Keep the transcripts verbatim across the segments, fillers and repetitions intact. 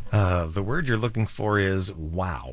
Uh, the word you're looking for is wow.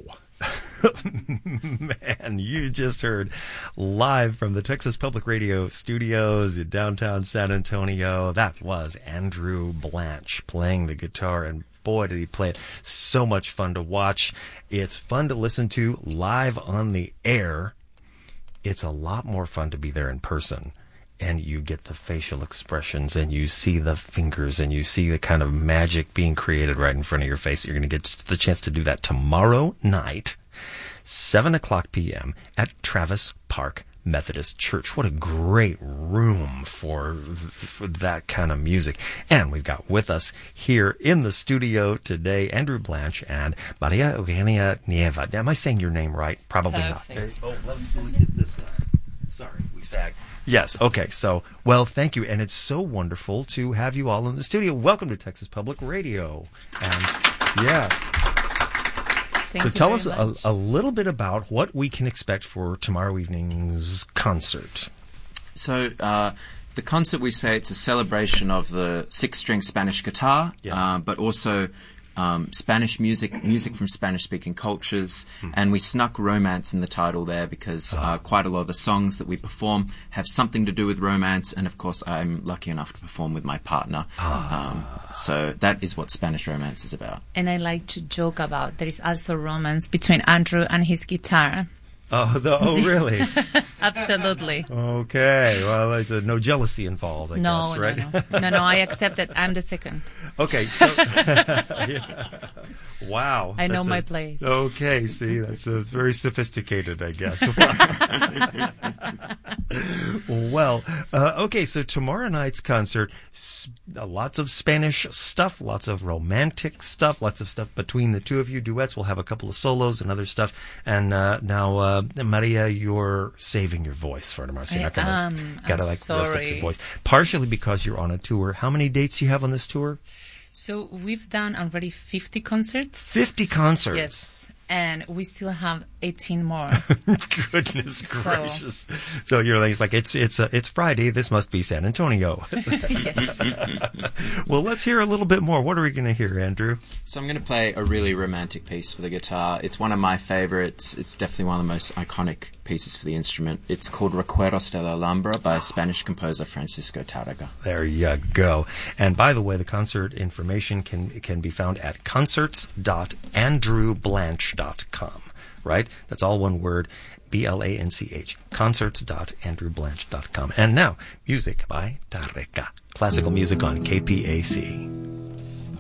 Man, you just heard live from the Texas Public Radio studios in downtown San Antonio. That was Andrew Blanche playing the guitar, and boy, did he play it. So much fun to watch. It's fun to listen to live on the air. It's a lot more fun to be there in person. And you get the facial expressions, and you see the fingers, and you see the kind of magic being created right in front of your face. You're going to get the chance to do that tomorrow night, seven o'clock p.m. at Travis Park Methodist Church. What a great room for, for that kind of music. And we've got with us here in the studio today Andrew Blanche and Maria Eugenia Nieva. Am I saying your name right? Probably Perfect. not. Oh, let's look at this side. Sorry, we sag. Yes, okay. So, well, thank you. And it's so wonderful to have you all in the studio. Welcome to Texas Public Radio. And, yeah. Thank so you tell very us a, much. a little bit about what we can expect for tomorrow evening's concert. So uh, the concert, we say it's a celebration of the six-string Spanish guitar, Yeah. uh, but also um, Spanish music, music from Spanish-speaking cultures, Hmm. and we snuck romance in the title there because uh, quite a lot of the songs that we perform have something to do with romance, and of course I'm lucky enough to perform with my partner. Um, so that is what Spanish romance is about. And I like to joke about there is also romance between Andrew and his guitar. Oh, the, oh really? Absolutely. Okay. Well, there's uh, no jealousy involved, I no, guess, right? no, no, no, no. I accept that I'm the second. Okay. So, yeah. Wow. I know That's my a- place. Okay. See, that's uh, very sophisticated, I guess. Well, uh, okay. So tomorrow night's concert, s- uh, lots of Spanish stuff, lots of romantic stuff, lots of stuff between the two of you, duets. We'll have a couple of solos and other stuff. And uh, now, uh, Maria, you're saving your voice for tomorrow. So you're I not gonna am. gotta I'm like rest up your sorry. voice. Partially because you're on a tour. How many dates do you have on this tour? So we've done already fifty concerts. Fifty concerts. Yes, and we still have eighteen more. Goodness So- gracious! So you're like, it's like it's it's uh, it's Friday. This must be San Antonio. Yes. Well, let's hear a little bit more. What are we going to hear, Andrew? So I'm going to play a really romantic piece for the guitar. It's one of my favorites. It's definitely one of the most iconic pieces for the instrument. It's called Recuerdos de la Alhambra by Spanish composer Francisco Tárrega. There you go. And by the way, the concert information can can be found at concerts dot andrew blanche dot com. Right? That's all one word. B L A N C H. concerts dot andrew blanche dot com. And now, music by Tárrega. Classical music on K P A C.